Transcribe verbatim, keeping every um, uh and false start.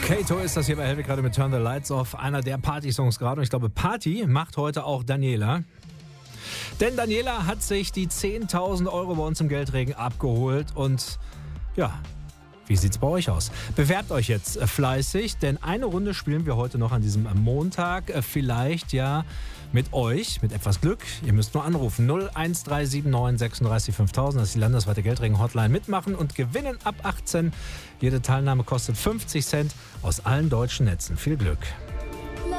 Kato ist das hier bei Helwig gerade mit Turn the Lights Off, einer der Party-Songs gerade. Und ich glaube, Party macht heute auch Daniela. Denn Daniela hat sich die zehntausend Euro bei uns im Geldregen abgeholt. Und ja, wie sieht's bei euch aus? Bewerbt euch jetzt fleißig, denn eine Runde spielen wir heute noch an diesem Montag. Vielleicht ja mit euch, mit etwas Glück. Ihr müsst nur anrufen. null eins drei sieben neun sechsunddreißig fünftausend. Das ist die landesweite Geldregen-Hotline. Mitmachen und gewinnen ab achtzehn. Jede Teilnahme kostet fünfzig Cent aus allen deutschen Netzen. Viel Glück.